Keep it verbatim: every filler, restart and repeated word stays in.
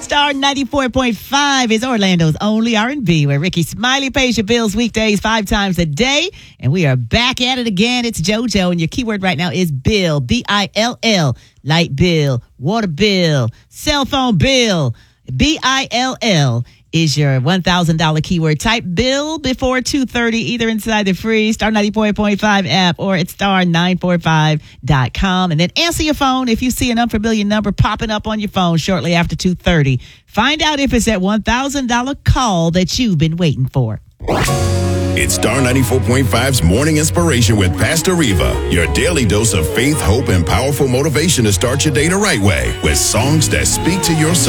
Star ninety-four point five is Orlando's only R and B, where Ricky Smiley pays your bills weekdays five times a day. And we are back at it again. It's JoJo, and your keyword right now is bill, B I L L. Light bill, water bill, cell phone bill, B I L L. Is your one thousand dollars keyword. Type bill before two thirty, either inside the free Star ninety-four point five app or at star nine four five dot com. And then answer your phone if you see an unfamiliar number popping up on your phone shortly after two thirty. Find out if it's that one thousand dollars call that you've been waiting for. It's Star ninety-four point five's Morning Inspiration with Pastor Reva, your daily dose of faith, hope, and powerful motivation to start your day the right way with songs that speak to your soul.